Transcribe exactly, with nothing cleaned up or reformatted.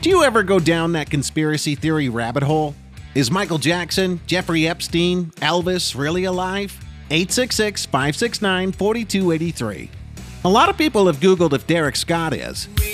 Do you ever go down that conspiracy theory rabbit hole? Is Michael Jackson, Jeffrey Epstein, Elvis really alive? eight six six, five six nine, four two eight three. A lot of people have Googled if Derek Scott is.